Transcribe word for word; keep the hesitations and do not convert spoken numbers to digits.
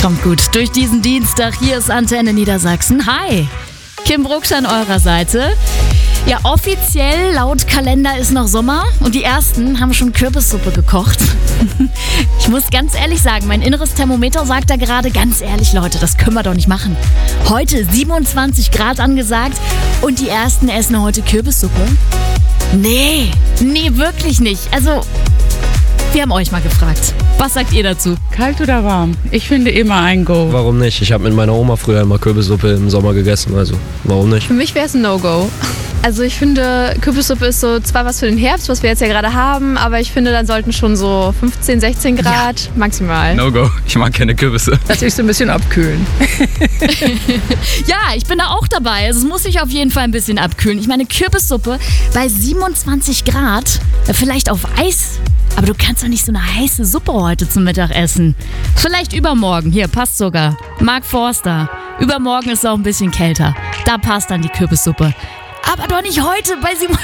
Kommt gut durch diesen Dienstag. Hier ist Antenne Niedersachsen. Hi, Kim Brucksch an eurer Seite. Ja, offiziell laut Kalender ist noch Sommer und die ersten haben schon Kürbissuppe gekocht. Ich muss ganz ehrlich sagen, mein inneres Thermometer sagt da gerade, ganz ehrlich Leute, das können wir doch nicht machen. Heute siebenundzwanzig Grad angesagt und die ersten essen heute Kürbissuppe? Nee, nee, wirklich nicht. Also, wir haben euch mal gefragt. Was sagt ihr dazu? Kalt oder warm? Ich finde immer ein Go. Warum nicht? Ich habe mit meiner Oma früher immer Kürbissuppe im Sommer gegessen, also warum nicht? Für mich wäre es ein No-Go. Also ich finde, Kürbissuppe ist so zwar was für den Herbst, was wir jetzt ja gerade haben, aber ich finde, dann sollten schon so fünfzehn, sechzehn Grad ja. maximal. No-Go, ich mag keine Kürbisse. Lass dich so ein bisschen abkühlen. Ja, ich bin da auch dabei. Also es muss sich auf jeden Fall ein bisschen abkühlen. Ich meine, Kürbissuppe bei siebenundzwanzig Grad, vielleicht auf Eis. Aber du kannst doch nicht so eine heiße Suppe heute zum Mittag essen. Vielleicht übermorgen. Hier, passt sogar. Mark Forster. Übermorgen ist es auch ein bisschen kälter. Da passt dann die Kürbissuppe. Aber doch nicht heute bei siebenundzwanzig